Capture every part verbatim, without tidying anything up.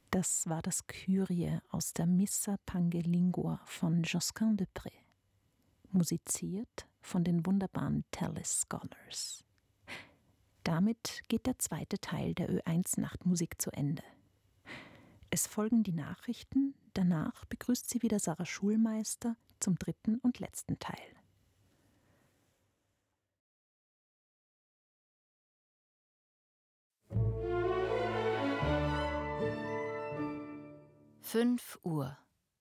Das war das Kyrie aus der Missa Pangelingua von Josquin de Prez, musiziert von den wunderbaren Tallis Scholars. Damit geht der zweite Teil der Ö eins Nachtmusik zu Ende. Es folgen die Nachrichten, danach begrüßt sie wieder Sarah Schulmeister zum dritten und letzten Teil. fünf Uhr.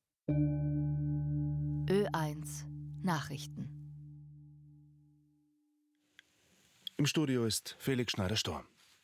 Ö eins Nachrichten. Im Studio ist Felix Schneider-Storm.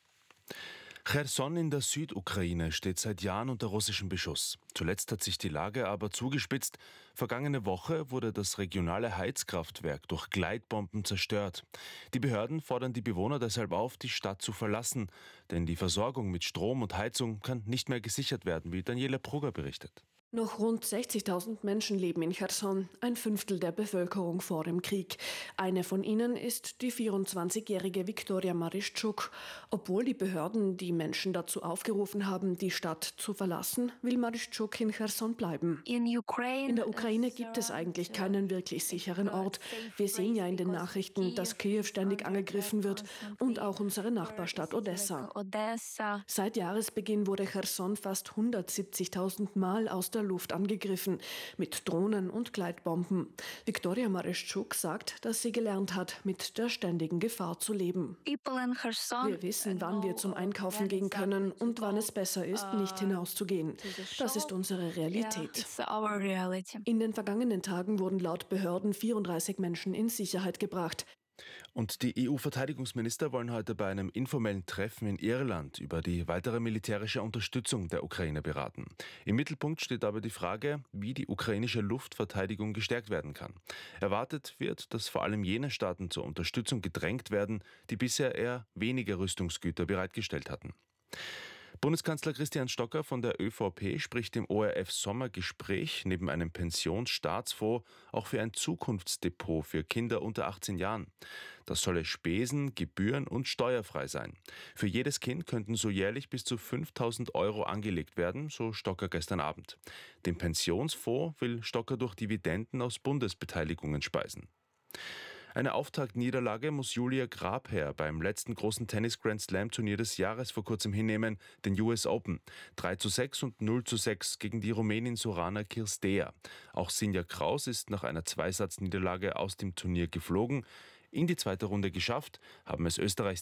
Cherson in der Südukraine steht seit Jahren unter russischem Beschuss. Zuletzt hat sich die Lage aber zugespitzt. Vergangene Woche wurde das regionale Heizkraftwerk durch Gleitbomben zerstört. Die Behörden fordern die Bewohner deshalb auf, die Stadt zu verlassen. Denn die Versorgung mit Strom und Heizung kann nicht mehr gesichert werden, wie Daniela Prugger berichtet. Noch rund sechzigtausend Menschen leben in Cherson, ein Fünftel der Bevölkerung vor dem Krieg. Eine von ihnen ist die vierundzwanzigjährige Viktoria Marischczuk. Obwohl die Behörden die Menschen dazu aufgerufen haben, die Stadt zu verlassen, will Marischczuk in Cherson bleiben. In der Ukraine gibt es eigentlich keinen wirklich sicheren Ort. Wir sehen ja in den Nachrichten, dass Kiew ständig angegriffen wird und auch unsere Nachbarstadt Odessa. Seit Jahresbeginn wurde Cherson fast hundertsiebzigtausend Mal aus der Luft angegriffen, mit Drohnen und Gleitbomben. Viktoria Marischczuk sagt, dass sie gelernt hat, mit der ständigen Gefahr zu leben. Wir wissen, wann wir zum Einkaufen gehen können und wann es besser ist, nicht hinauszugehen. Das ist unsere Realität. In den vergangenen Tagen wurden laut Behörden vierunddreißig Menschen in Sicherheit gebracht. Und die E U-Verteidigungsminister wollen heute bei einem informellen Treffen in Irland über die weitere militärische Unterstützung der Ukraine beraten. Im Mittelpunkt steht aber die Frage, wie die ukrainische Luftverteidigung gestärkt werden kann. Erwartet wird, dass vor allem jene Staaten zur Unterstützung gedrängt werden, die bisher eher weniger Rüstungsgüter bereitgestellt hatten. Bundeskanzler Christian Stocker von der ÖVP spricht im O R F-Sommergespräch neben einem Pensionsstaatsfonds auch für ein Zukunftsdepot für Kinder unter achtzehn Jahren. Das solle spesen-, gebühren- und steuerfrei sein. Für jedes Kind könnten so jährlich bis zu fünftausend Euro angelegt werden, so Stocker gestern Abend. Den Pensionsfonds will Stocker durch Dividenden aus Bundesbeteiligungen speisen. Eine Auftaktniederlage muss Julia Grabherr beim letzten großen Tennis-Grand-Slam-Turnier des Jahres vor kurzem hinnehmen, den U S Open. drei zu sechs und null zu sechs gegen die Rumänin Sorana Cirstea. Auch Sinja Kraus ist nach einer Zweisatzniederlage aus dem Turnier geflogen. In die zweite Runde geschafft haben es Österreichs